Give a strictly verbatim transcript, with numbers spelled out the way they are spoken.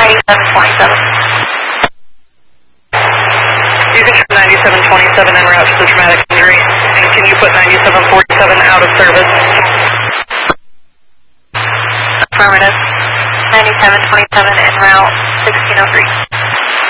ninety-seven twenty-seven. You can show ninety-seven twenty-seven en route to the traumatic injury. And can you put ninety-seven forty-seven out of service? Affirmative. ninety-seven twenty-seven en route, sixteen oh three.